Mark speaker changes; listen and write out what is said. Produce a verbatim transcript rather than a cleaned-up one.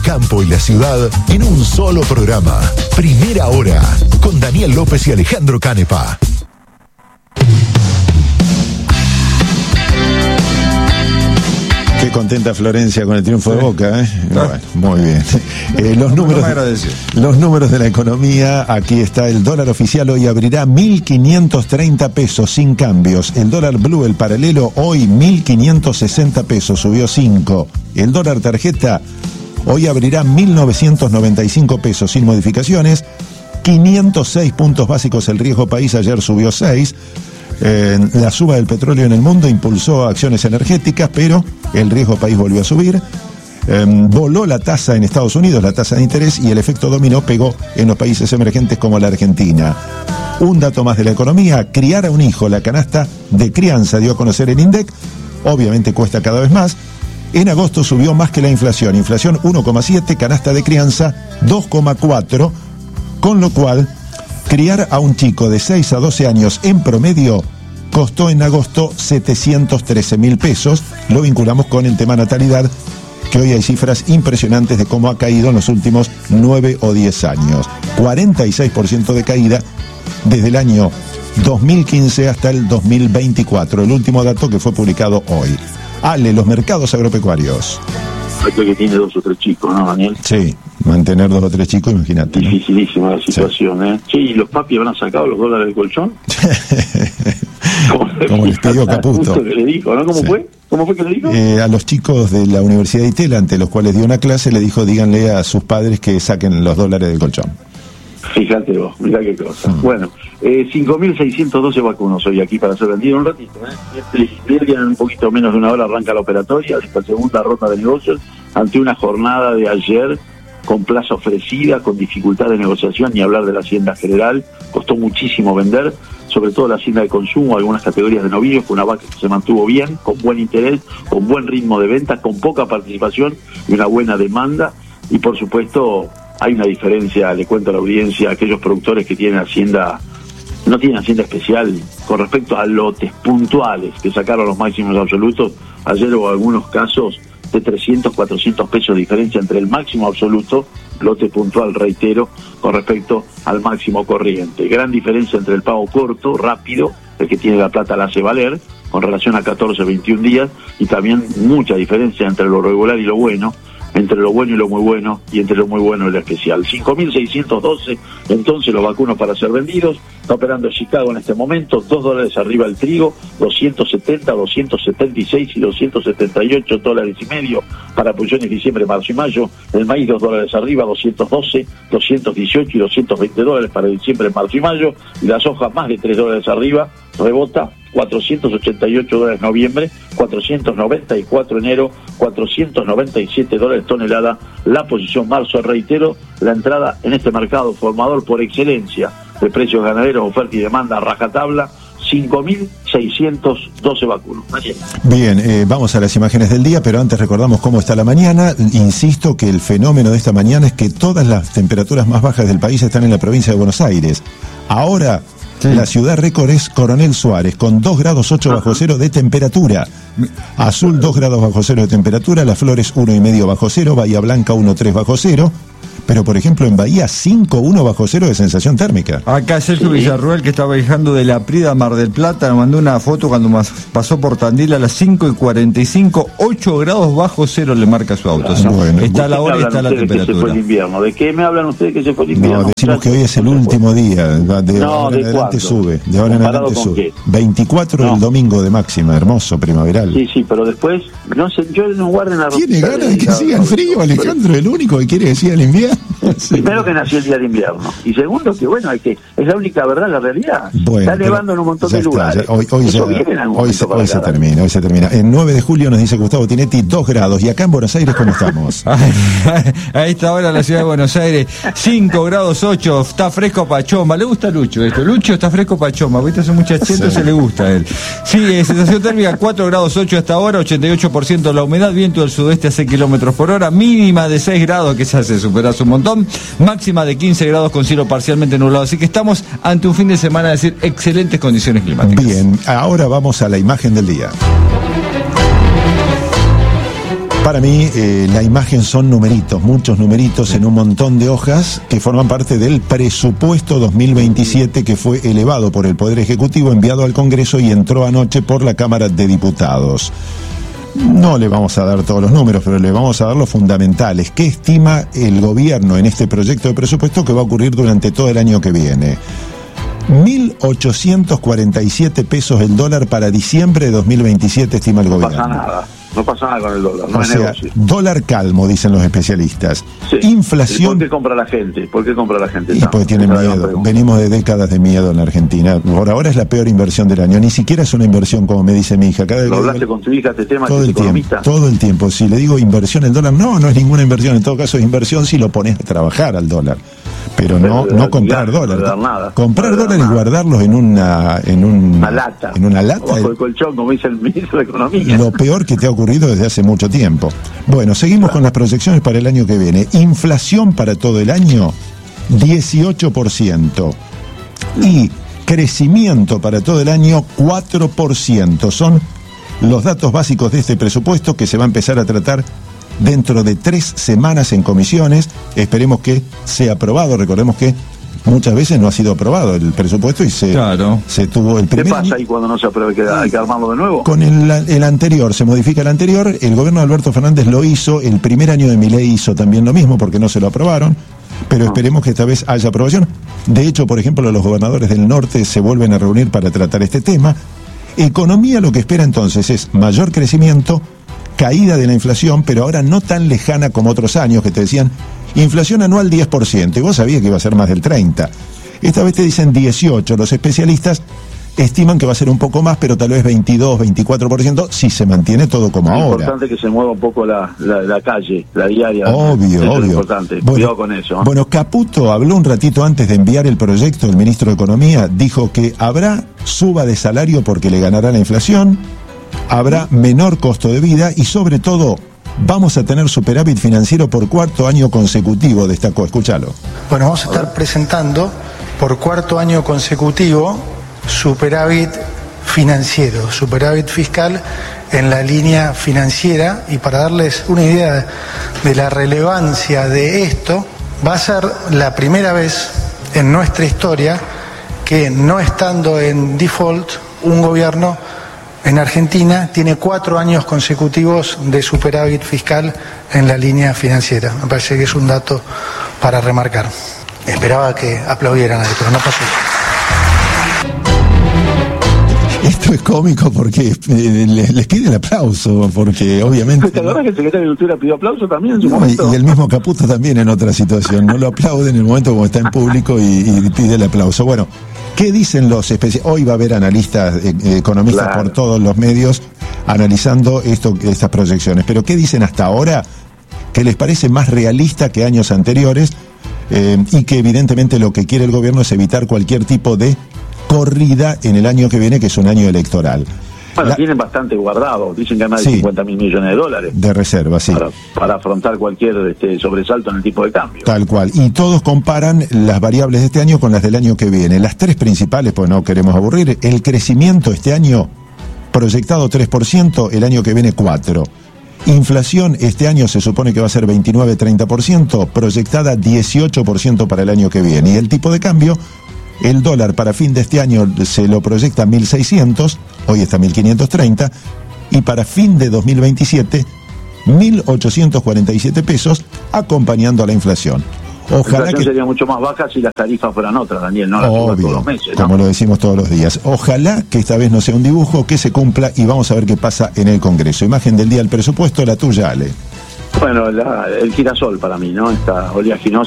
Speaker 1: campo y la ciudad en un solo programa. Primera Hora, con Daniel López y Alejandro Canepa.
Speaker 2: Qué contenta Florencia con el triunfo de Boca, ¿eh? Bueno, muy bien. Eh, los, números, los números de la economía, aquí está. El dólar oficial hoy abrirá mil quinientos treinta pesos sin cambios. El dólar blue, el paralelo, hoy mil quinientos sesenta pesos, subió cinco. El dólar tarjeta hoy abrirá mil novecientos noventa y cinco pesos sin modificaciones. quinientos seis puntos básicos el riesgo país, ayer subió seis. Eh, la suba del petróleo en el mundo impulsó acciones energéticas, pero el riesgo país volvió a subir. Eh, voló la tasa en Estados Unidos, la tasa de interés, y el efecto dominó pegó en los países emergentes como la Argentina. Un dato más de la economía: criar a un hijo, la canasta de crianza dio a conocer el INDEC, obviamente cuesta cada vez más. En agosto subió más que la inflación, inflación uno coma siete, canasta de crianza dos coma cuatro, con lo cual criar a un chico de seis a doce años en promedio costó en agosto setecientos trece mil pesos. Lo vinculamos con el tema natalidad, que hoy hay cifras impresionantes de cómo ha caído en los últimos nueve o diez años. cuarenta y seis por ciento de caída desde el año dos mil quince hasta el dos mil veinticuatro, el último dato que fue publicado hoy. Ale, los mercados agropecuarios.
Speaker 3: Creo que tiene dos o tres chicos, ¿no, Daniel?
Speaker 2: Sí, mantener dos o tres chicos, imagínate.
Speaker 3: Dificilísima la situación, sí. ¿eh? Sí, ¿y los papis habrán sacado los dólares del colchón?
Speaker 2: Como les pidió Caputo.
Speaker 3: Que le dijo, ¿no? ¿Cómo sí. fue? ¿Cómo fue que le dijo?
Speaker 2: Eh, a los chicos de la Universidad de Itela, ante los cuales dio una clase, le dijo, díganle a sus padres que saquen los dólares del colchón.
Speaker 3: Fíjate vos, mirá qué cosa. Mm. Bueno, eh, cinco mil seiscientos doce vacunos hoy aquí para ser vendido un ratito. ¿eh? Este, en un poquito menos de una hora arranca la operatoria, esta segunda ronda de negocios, ante una jornada de ayer con plaza ofrecida, con dificultad de negociación, ni hablar de la Hacienda General. Costó muchísimo vender, sobre todo la Hacienda de Consumo, algunas categorías de novillos, con una vaca que se mantuvo bien, con buen interés, con buen ritmo de venta, con poca participación y una buena demanda. Y por supuesto hay una diferencia, le cuento a la audiencia, aquellos productores que tienen hacienda, no tienen hacienda especial con respecto a lotes puntuales que sacaron los máximos absolutos. Ayer hubo algunos casos de trescientos, cuatrocientos pesos de diferencia entre el máximo absoluto, lote puntual, reitero, con respecto al máximo corriente. Gran diferencia entre el pago corto, rápido, el que tiene la plata la hace valer, con relación a catorce, veintiún días, y también mucha diferencia entre lo regular y lo bueno, entre lo bueno y lo muy bueno, y entre lo muy bueno y lo especial. cinco mil seiscientos doce, entonces, los vacunos para ser vendidos. Está operando Chicago en este momento, dos dólares arriba el trigo, doscientos setenta, doscientos setenta y seis y doscientos setenta y ocho dólares y medio para posiciones diciembre, marzo y mayo. El maíz dos dólares arriba, doscientos doce, doscientos dieciocho y doscientos veinte dólares para diciembre, marzo y mayo. Y la soja más de tres dólares arriba, rebota, cuatrocientos ochenta y ocho dólares noviembre, cuatrocientos noventa y cuatro enero, cuatrocientos noventa y siete dólares tonelada la posición marzo. Reitero, la entrada en este mercado formador por excelencia de precios ganaderos, oferta y demanda, rajatabla, cinco mil seiscientos doce vacunos.
Speaker 2: Bien, eh, vamos a las imágenes del día, pero antes recordamos cómo está la mañana. Insisto que el fenómeno de esta mañana es que todas las temperaturas más bajas del país están en la provincia de Buenos Aires. Ahora, sí, la ciudad récord es Coronel Suárez, con dos grados ocho bajo cero de temperatura. Azul, dos grados bajo cero de temperatura. Las Flores, uno y medio bajo cero. Bahía Blanca, uno coma tres bajo cero. Pero, por ejemplo, en Bahía, cinco coma uno bajo cero de sensación térmica.
Speaker 4: Acá Sergio sí. Villarruel, que estaba viajando de La Prida a Mar del Plata, nos mandó una foto cuando pasó por Tandil a las cinco y cuarenta y cinco, ocho grados bajo cero le marca su auto.
Speaker 3: Claro,
Speaker 4: bueno. Está la hora y está la temperatura.
Speaker 3: Que se fue el invierno. ¿De qué me hablan ustedes que se fue el invierno?
Speaker 2: No, decimos que hoy es el último día. De
Speaker 3: no,
Speaker 2: ahora
Speaker 3: ¿de
Speaker 2: en adelante
Speaker 3: cuándo?
Speaker 2: sube. De ahora en adelante sube.
Speaker 3: Qué?
Speaker 2: veinticuatro no. El domingo de máxima, hermoso, primaveral.
Speaker 3: Sí, sí, pero después, no sé, yo no guarden la...
Speaker 2: ¿Tiene ganas de que siga el frío, Alejandro? ¿El único que quiere que siga el invierno?
Speaker 3: Sí. Primero que nació el día de invierno, y segundo que bueno, hay que es la única verdad, la realidad. Bueno, está nevando en un montón de
Speaker 2: está,
Speaker 3: lugares.
Speaker 2: Ya, hoy hoy, ya, hoy, se, hoy se termina, hoy se termina. El nueve de julio nos dice Gustavo Tinetti, dos grados. Y acá en Buenos Aires, ¿cómo estamos?
Speaker 4: A esta hora en la ciudad de Buenos Aires, cinco grados ocho, está fresco Pachoma. Le gusta a Lucho esto. Lucho está fresco Pachoma. Viste, hace muchachito, sí. Se le gusta a él. Sí, sensación térmica cuatro grados ocho hasta ahora, ochenta y ocho por ciento la humedad, viento del sudeste a seis kilómetros por hora, mínima de seis grados, que se hace superar un montón, máxima de quince grados con cielo parcialmente nublado. Así que estamos ante un fin de semana, es decir, excelentes condiciones climáticas.
Speaker 2: Bien, ahora vamos a la imagen del día. Para mí, eh, la imagen son numeritos, muchos numeritos en un montón de hojas que forman parte del presupuesto dos mil veintisiete que fue elevado por el Poder Ejecutivo, enviado al Congreso y entró anoche por la Cámara de Diputados. No le vamos a dar todos los números, pero le vamos a dar los fundamentales. ¿Qué estima el gobierno en este proyecto de presupuesto que va a ocurrir durante todo el año que viene? mil ochocientos cuarenta y siete pesos el dólar para diciembre de dos mil veintisiete, estima el gobierno.
Speaker 3: No pasa nada, no pasa nada con el dólar, no
Speaker 2: o
Speaker 3: es
Speaker 2: sea,
Speaker 3: negocio.
Speaker 2: Dólar calmo, dicen los especialistas.
Speaker 3: Sí.
Speaker 2: Inflación.
Speaker 3: ¿Por qué compra la gente? ¿Por qué compra la gente?
Speaker 2: Y porque tiene miedo. Venimos de décadas de miedo en la Argentina. Por ahora es la peor inversión del año. Ni siquiera es una inversión, como me dice mi hija. Cada vez
Speaker 3: ¿Lo
Speaker 2: que
Speaker 3: hablaste
Speaker 2: digo,
Speaker 3: con tu hija este tema?
Speaker 2: todo
Speaker 3: que
Speaker 2: el
Speaker 3: es
Speaker 2: tiempo,
Speaker 3: economista?
Speaker 2: todo el tiempo. Si le digo inversión el dólar, no, no es ninguna inversión. En todo caso es inversión si lo pones a trabajar al dólar. Pero no,
Speaker 3: Pero,
Speaker 2: no comprar
Speaker 3: no
Speaker 2: dólares.
Speaker 3: dar nada.
Speaker 2: Comprar
Speaker 3: No dar
Speaker 2: dólares y
Speaker 3: nada.
Speaker 2: guardarlos en una, en un,
Speaker 3: Una lata.
Speaker 2: en una lata.
Speaker 3: Bajo el colchón, como dice el ministro de Economía.
Speaker 2: Lo peor que te ha ocurrido desde hace mucho tiempo. Bueno, seguimos claro. con las proyecciones para el año que viene. Inflación para todo el año, dieciocho por ciento. Y crecimiento para todo el año, cuatro por ciento. Son los datos básicos de este presupuesto que se va a empezar a tratar dentro de tres semanas en comisiones. Esperemos que sea aprobado. Recordemos que muchas veces no ha sido aprobado el presupuesto y se,
Speaker 4: claro.
Speaker 2: se tuvo el primer...
Speaker 3: ¿Qué pasa ahí cuando no se apruebe? ¿Que hay que armarlo de nuevo?
Speaker 2: Con el, el anterior, se modifica el anterior. El gobierno de Alberto Fernández lo hizo. El primer año de Milei hizo también lo mismo porque no se lo aprobaron. Pero
Speaker 3: no.
Speaker 2: esperemos que esta vez haya aprobación. De hecho, por ejemplo, los gobernadores del norte se vuelven a reunir para tratar este tema. Economía lo que espera entonces es mayor crecimiento, caída de la inflación, pero ahora no tan lejana como otros años que te decían inflación anual diez por ciento y vos sabías que iba a ser más del treinta por ciento. Esta vez te dicen dieciocho. Los especialistas estiman que va a ser un poco más, pero tal vez veintidós, veinticuatro por ciento si se mantiene todo como
Speaker 3: es
Speaker 2: ahora.
Speaker 3: Es importante que se mueva un poco la, la, la calle, la diaria.
Speaker 2: Obvio,
Speaker 3: eso
Speaker 2: obvio.
Speaker 3: Es importante.
Speaker 2: Bueno,
Speaker 3: cuidado con eso. ¿eh?
Speaker 2: Bueno, Caputo habló un ratito antes de enviar el proyecto, el ministro de Economía, dijo que habrá suba de salario porque le ganará la inflación, habrá menor costo de vida y sobre todo vamos a tener superávit financiero por cuarto año consecutivo, destacó. Escúchalo.
Speaker 5: Bueno, vamos a estar presentando por cuarto año consecutivo superávit financiero, superávit fiscal en la línea financiera. Y para darles una idea de la relevancia de esto, va a ser la primera vez en nuestra historia que, no estando en default, un gobierno en Argentina tiene cuatro años consecutivos de superávit fiscal en la línea financiera. Me parece que es un dato para remarcar. Esperaba que aplaudieran ahí, pero no pasó.
Speaker 2: Esto es cómico porque eh, les, les pide el aplauso, porque obviamente...
Speaker 3: ¿Te acordás que el secretario de Cultura pidió aplauso también en su
Speaker 2: no,
Speaker 3: momento?
Speaker 2: Y el mismo Caputo también en otra situación. No lo aplaude en el momento como está en público y, y pide el aplauso. Bueno, ¿qué dicen los especialistas? Hoy va a haber analistas, eh, economistas claro. por todos los medios analizando esto, estas proyecciones. Pero ¿qué dicen hasta ahora? Que les parece más realista que años anteriores eh, y que evidentemente lo que quiere el gobierno es evitar cualquier tipo de corrida en el año que viene, que es un año electoral.
Speaker 3: Bueno,
Speaker 2: La...
Speaker 3: tienen bastante guardado, dicen que hay más de
Speaker 2: sí,
Speaker 3: cincuenta mil millones de dólares.
Speaker 2: De reserva, sí.
Speaker 3: Para, para afrontar cualquier este, sobresalto en el tipo de cambio.
Speaker 2: Tal cual. Y todos comparan las variables de este año con las del año que viene. Las tres principales, pues no queremos aburrir. El crecimiento este año, proyectado tres por ciento, el año que viene cuatro por ciento. Inflación este año se supone que va a ser veintinueve a treinta por ciento, proyectada dieciocho por ciento para el año que viene. Y el tipo de cambio, el dólar para fin de este año se lo proyecta mil seiscientos, hoy está mil quinientos treinta, y para fin de dos mil veintisiete, mil ochocientos cuarenta y siete pesos, acompañando a la inflación. Ojalá
Speaker 3: la inflación
Speaker 2: que
Speaker 3: sería mucho más baja si las tarifas fueran otras, Daniel, no las
Speaker 2: obvio,
Speaker 3: todos los meses, ¿no?
Speaker 2: Como lo decimos todos los días. Ojalá que esta vez no sea un dibujo, que se cumpla y vamos a ver qué pasa en el Congreso. Imagen del día del presupuesto, la tuya, Ale.
Speaker 3: Bueno, la, el girasol para mí, ¿no? Esta oleaginosa